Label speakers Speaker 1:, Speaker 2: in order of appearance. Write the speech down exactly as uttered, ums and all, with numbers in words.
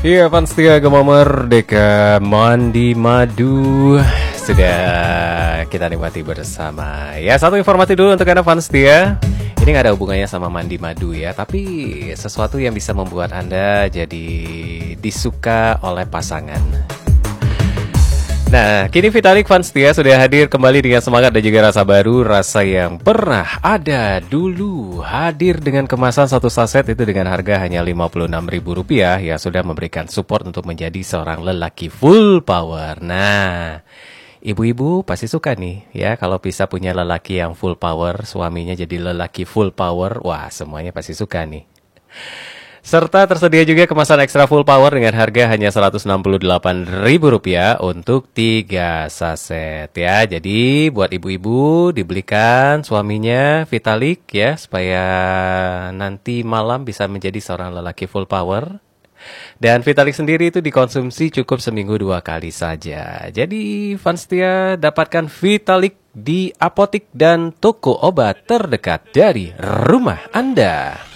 Speaker 1: Iya, fans setia Gema Merdeka Mandi Madu sudah kita nikmati bersama. Ya, satu informasi dulu untuk Anda fans setia. Ini nggak ada hubungannya sama mandi madu ya, tapi sesuatu yang bisa membuat Anda jadi disuka oleh pasangan. Nah, kini Vitalik fans setia sudah hadir kembali dengan semangat dan juga rasa baru, rasa yang pernah ada dulu. Hadir dengan kemasan satu saset itu dengan harga hanya lima puluh enam ribu rupiah yang sudah memberikan support untuk menjadi seorang lelaki full power. Nah, ibu-ibu pasti suka nih ya kalau bisa punya lelaki yang full power, suaminya jadi lelaki full power. Wah, semuanya pasti suka nih. Serta tersedia juga kemasan ekstra full power dengan harga hanya seratus enam puluh delapan ribu rupiah untuk tiga saset ya. Jadi buat ibu-ibu dibelikan suaminya Vitalik ya, supaya nanti malam bisa menjadi seorang lelaki full power. Dan Vitalik sendiri itu dikonsumsi cukup seminggu dua kali saja. Jadi fans setia dapatkan Vitalik di apotik dan toko obat terdekat dari rumah Anda.